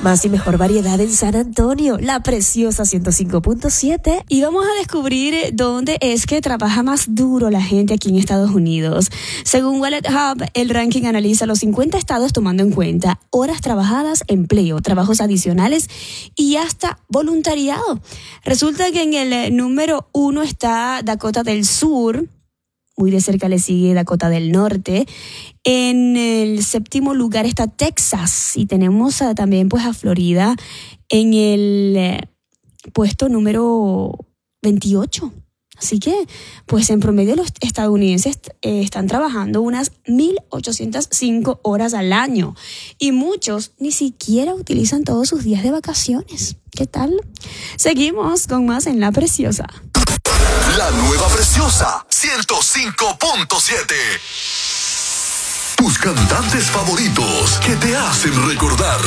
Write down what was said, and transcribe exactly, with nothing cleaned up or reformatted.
Más y mejor variedad en San Antonio, La Preciosa ciento cinco punto siete. Y vamos a descubrir dónde es que trabaja más duro la gente aquí en Estados Unidos. Según Wallet Hub, el ranking analiza los cincuenta estados tomando en cuenta horas trabajadas, empleo, trabajos adicionales y hasta voluntariado. Resulta que en el número uno está Dakota del Sur. Muy de cerca le sigue Dakota del Norte. En el séptimo lugar está Texas. Y tenemos a, también pues a Florida en el eh, puesto número veintiocho. Así que, pues en promedio los estadounidenses eh, están trabajando unas mil ochocientas cinco horas al año. Y muchos ni siquiera utilizan todos sus días de vacaciones. ¿Qué tal? Seguimos con más en La Preciosa. La nueva Preciosa ciento cinco punto siete. Tus cantantes favoritos que te hacen recordar.